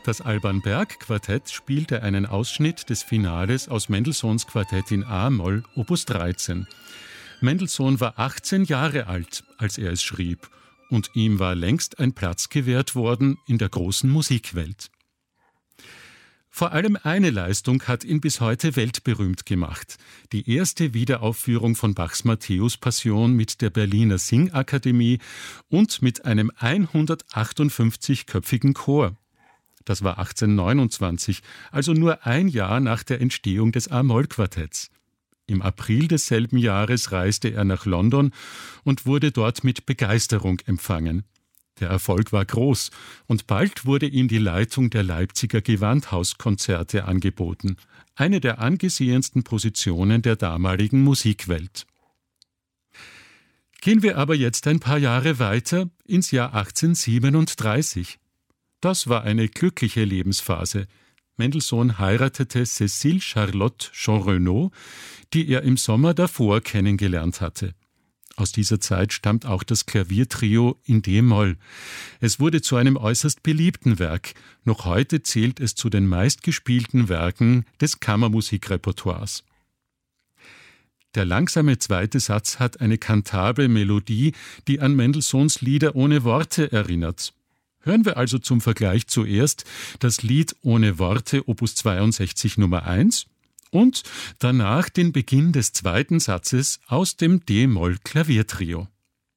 Das Alban Berg Quartett spielte einen Ausschnitt des Finales aus Mendelssohns Quartett in A-Moll, Opus 13. Mendelssohn war 18 Jahre alt, als er es schrieb, und ihm war längst ein Platz gewährt worden in der großen Musikwelt. Vor allem eine Leistung hat ihn bis heute weltberühmt gemacht. Die erste Wiederaufführung von Bachs Matthäus-Passion mit der Berliner Singakademie und mit einem 158-köpfigen Chor. Das war 1829, also nur ein Jahr nach der Entstehung des A-Moll-Quartetts. Im April desselben Jahres reiste er nach London und wurde dort mit Begeisterung empfangen. Der Erfolg war groß und bald wurde ihm die Leitung der Leipziger Gewandhauskonzerte angeboten, eine der angesehensten Positionen der damaligen Musikwelt. Gehen wir aber jetzt ein paar Jahre weiter ins Jahr 1837. Das war eine glückliche Lebensphase. Mendelssohn heiratete Cécile Charlotte Jeanrenaud, die er im Sommer davor kennengelernt hatte. Aus dieser Zeit stammt auch das Klaviertrio in D-Moll. Es wurde zu einem äußerst beliebten Werk. Noch heute zählt es zu den meistgespielten Werken des Kammermusikrepertoires. Der langsame zweite Satz hat eine kantable Melodie, die an Mendelssohns Lieder ohne Worte erinnert. Hören wir also zum Vergleich zuerst das Lied ohne Worte Opus 62 Nummer 1 und danach den Beginn des zweiten Satzes aus dem D-Moll-Klaviertrio.